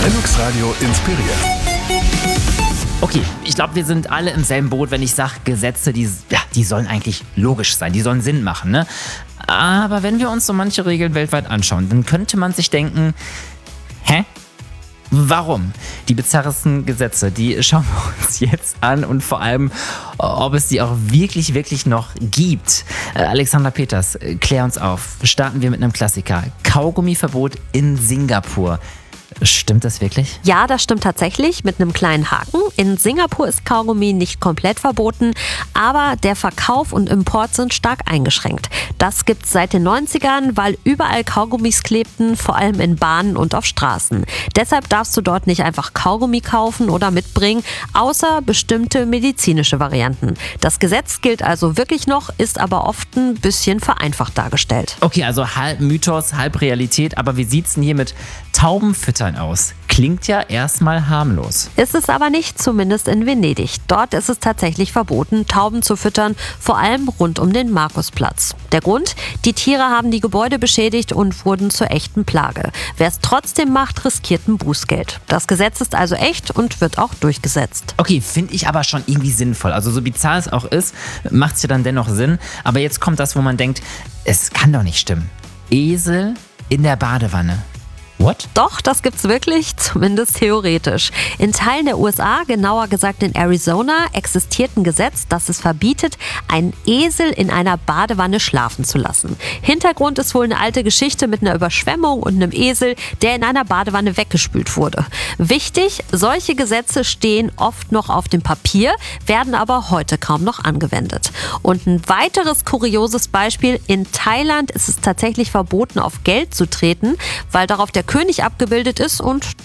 Lennox Radio inspiriert. Okay, ich glaube, wir sind alle im selben Boot, wenn ich sage, Gesetze, die sollen eigentlich logisch sein, die sollen Sinn machen, ne? Aber wenn wir uns so manche Regeln weltweit anschauen, dann könnte man sich denken, hä? Warum? Die bizarresten Gesetze, die schauen wir uns jetzt an und vor allem, ob es die auch wirklich, wirklich noch gibt. Alexandra Peters, klär uns auf. Starten wir mit einem Klassiker. Kaugummiverbot in Singapur. Stimmt das wirklich? Ja, das stimmt tatsächlich, mit einem kleinen Haken. In Singapur ist Kaugummi nicht komplett verboten, aber der Verkauf und Import sind stark eingeschränkt. Das gibt's seit den 90ern, weil überall Kaugummis klebten, vor allem in Bahnen und auf Straßen. Deshalb darfst du dort nicht einfach Kaugummi kaufen oder mitbringen, außer bestimmte medizinische Varianten. Das Gesetz gilt also wirklich noch, ist aber oft ein bisschen vereinfacht dargestellt. Okay, also halb Mythos, halb Realität, aber wie sieht's denn hier mit Taubenfüttern aus? Klingt ja erstmal harmlos. Ist es aber nicht, zumindest in Venedig. Dort ist es tatsächlich verboten, Tauben zu füttern, vor allem rund um den Markusplatz. Der Grund? Die Tiere haben die Gebäude beschädigt und wurden zur echten Plage. Wer es trotzdem macht, riskiert ein Bußgeld. Das Gesetz ist also echt und wird auch durchgesetzt. Okay, finde ich aber schon irgendwie sinnvoll. Also so bizarr es auch ist, macht es ja dann dennoch Sinn. Aber jetzt kommt das, wo man denkt, es kann doch nicht stimmen. Esel in der Badewanne. What? Doch, das gibt's wirklich, zumindest theoretisch. In Teilen der USA, genauer gesagt in Arizona, existiert ein Gesetz, das es verbietet, einen Esel in einer Badewanne schlafen zu lassen. Hintergrund ist wohl eine alte Geschichte mit einer Überschwemmung und einem Esel, der in einer Badewanne weggespült wurde. Wichtig, solche Gesetze stehen oft noch auf dem Papier, werden aber heute kaum noch angewendet. Und ein weiteres kurioses Beispiel, in Thailand ist es tatsächlich verboten, auf Geld zu treten, weil darauf der König abgebildet ist und